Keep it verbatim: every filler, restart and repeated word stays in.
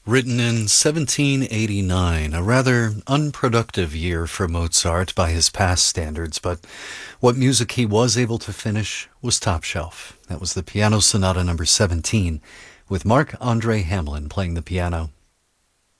Written in seventeen eighty-nine, a rather unproductive year for Mozart by his past standards, but what music he was able to finish was top shelf. That was the Piano Sonata number seventeen, with Mark Andre Hamlin playing the piano